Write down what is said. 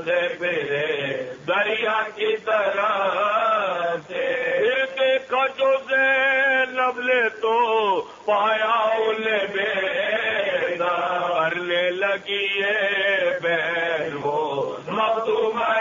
चलते फिरे दरिया की तरह से। देखा जो ज़ैनब ले तो पाया उले बेदा, करने लगी है बहन वो मखदूम